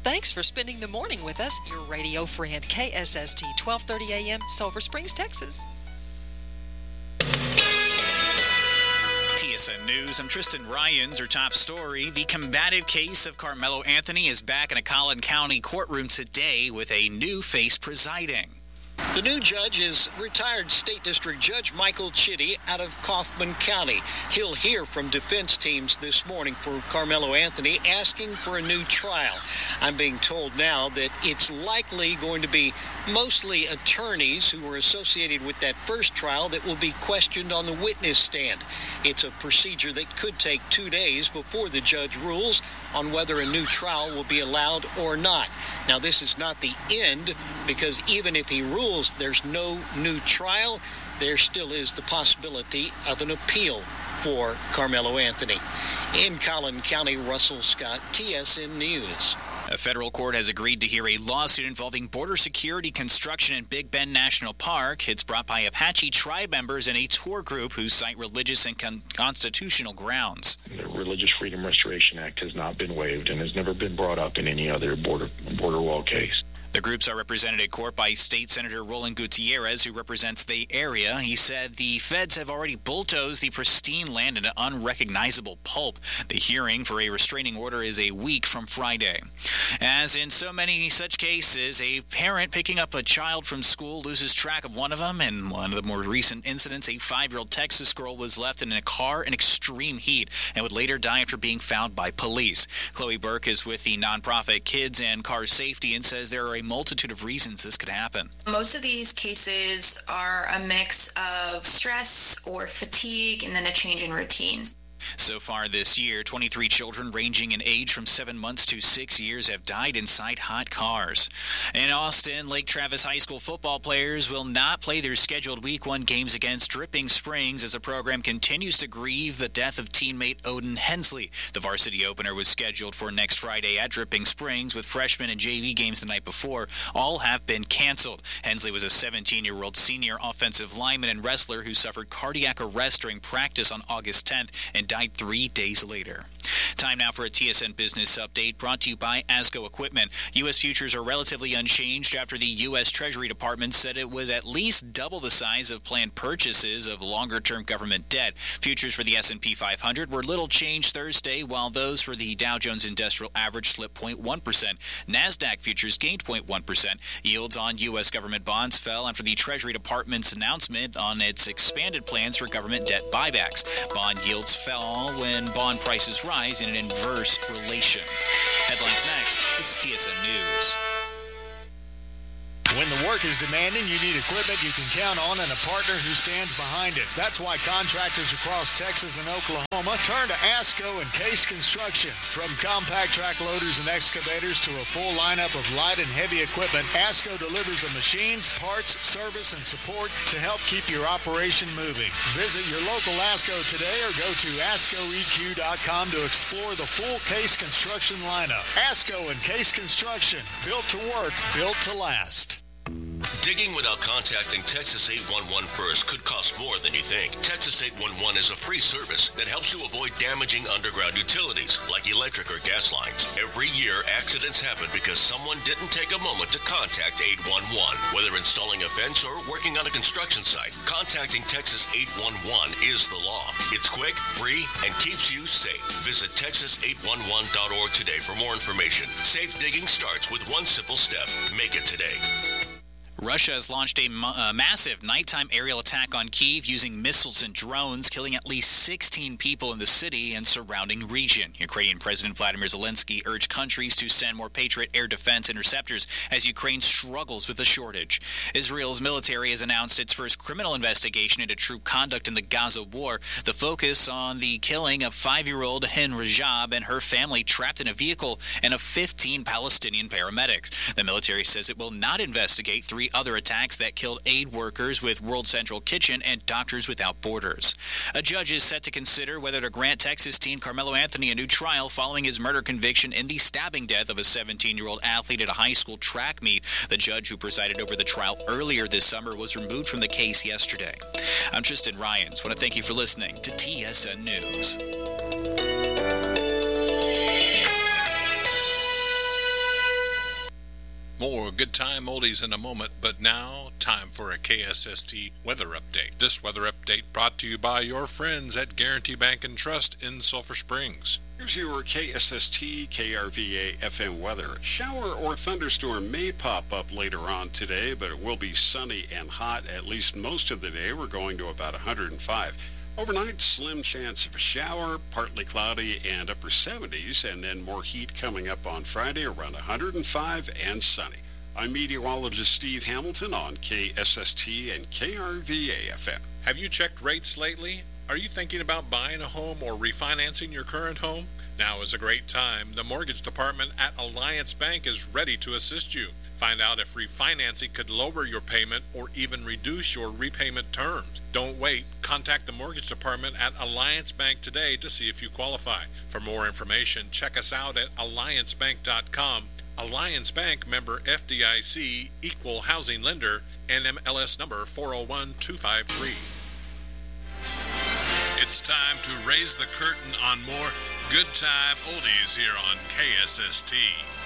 Thanks for spending the morning with us. Your radio friend, KSST 1230 AM, Sulphur Springs, Texas. TSN News, I'm Tristan Ryans. Our top story, the combative case of Carmelo Anthony is back in a Collin County courtroom today with a new face presiding. The new judge is retired State District Judge Michael Chitty out of Kaufman County. He'll hear from defense teams this morning for Carmelo Anthony asking for a new trial. I'm being told now that it's likely going to be mostly attorneys who were associated with that first trial that will be questioned on the witness stand. It's a procedure that could take 2 days before the judge rules on whether a new trial will be allowed or not. Now, this is not the end, because even if he rules there's no new trial, there still is the possibility of an appeal for Carmelo Anthony. In Collin County, Russell Scott, TSN News. A federal court has agreed to hear a lawsuit involving border security construction in Big Bend National Park. It's brought by Apache tribe members and a tour group who cite religious and constitutional grounds. The Religious Freedom Restoration Act has not been waived and has never been brought up in any other border wall case. The groups are represented in court by State Senator Roland Gutierrez, who represents the area. He said the feds have already bulldozed the pristine land into unrecognizable pulp. The hearing for a restraining order is a week from Friday. As in so many such cases, a parent picking up a child from school loses track of one of them. In one of the more recent incidents, a 5-year-old Texas girl was left in a car in extreme heat and would later die after being found by police. Chloe Burke is with the nonprofit Kids and Car Safety and says there are a multitude of reasons this could happen. Most of these cases are a mix of stress or fatigue and then a change in routines. So far this year, 23 children ranging in age from 7 months to 6 years have died inside hot cars. In Austin, Lake Travis High School football players will not play their scheduled Week 1 games against Dripping Springs as the program continues to grieve the death of teammate Odin Hensley. The varsity opener was scheduled for next Friday at Dripping Springs, with freshman and JV games the night before. All have been canceled. Hensley was a 17-year-old senior offensive lineman and wrestler who suffered cardiac arrest during practice on August 10th and died 3 days later. Time now for a TSN Business Update brought to you by ASCO Equipment. U.S. futures are relatively unchanged after the U.S. Treasury Department said it would at least double the size of planned purchases of longer-term government debt. Futures for the S&P 500 were little changed Thursday, while those for the Dow Jones Industrial Average slipped 0.1%. NASDAQ futures gained 0.1%. Yields on U.S. government bonds fell after the Treasury Department's announcement on its expanded plans for government debt buybacks. Bond yields fell when bond prices rise in an inverse relation. Headlines next. This is TSN News. When the work is demanding, you need equipment you can count on and a partner who stands behind it. That's why contractors across Texas and Oklahoma turn to ASCO and Case Construction. From compact track loaders and excavators to a full lineup of light and heavy equipment, ASCO delivers the machines, parts, service, and support to help keep your operation moving. Visit your local ASCO today or go to ASCOEQ.com to explore the full Case Construction lineup. ASCO and Case Construction, built to work, built to last. Digging without contacting Texas 811 first could cost more than you think. Texas 811 is a free service that helps you avoid damaging underground utilities like electric or gas lines. Every year, accidents happen because someone didn't take a moment to contact 811. Whether installing a fence or working on a construction site, contacting Texas 811 is the law. It's quick, free, and keeps you safe. Visit texas811.org today for more information. Safe digging starts with one simple step. Make it today. Russia has launched a massive nighttime aerial attack on Kyiv using missiles and drones, killing at least 16 people in the city and surrounding region. Ukrainian President Vladimir Zelensky urged countries to send more Patriot air defense interceptors as Ukraine struggles with a shortage. Israel's military has announced its first criminal investigation into troop conduct in the Gaza war. The focus on the killing of 5-year-old Hin Rajab and her family trapped in a vehicle and of 15 Palestinian paramedics. The military says it will not investigate 3 other attacks that killed aid workers with World Central Kitchen and Doctors Without Borders. A judge is set to consider whether to grant Texas teen Carmelo Anthony a new trial following his murder conviction in the stabbing death of a 17-year-old athlete at a high school track meet. The judge who presided over the trial earlier this summer was removed from the case yesterday. I'm Tristan Ryans. I want to thank you for listening to TSN News. Good time oldies in a moment, but now time for a KSST weather update. This weather update brought to you by your friends at Guarantee Bank and Trust in Sulphur Springs. Here's your KSST KRVA FM weather. A shower or thunderstorm may pop up later on today, but it will be sunny and hot at least most of the day. We're going to about 105. Overnight, slim chance of a shower, partly cloudy and upper 70s, and then more heat coming up on Friday around 105 and sunny. I'm meteorologist Steve Hamilton on KSST and KRVA FM. Have you checked rates lately? Are you thinking about buying a home or refinancing your current home? Now is a great time. The mortgage department at Alliance Bank is ready to assist you. Find out if refinancing could lower your payment or even reduce your repayment terms. Don't wait. Contact the mortgage department at Alliance Bank today to see if you qualify. For more information, check us out at alliancebank.com. Alliance Bank, member FDIC, equal housing lender, NMLS number 401253. It's time to raise the curtain on more good time oldies here on KSST.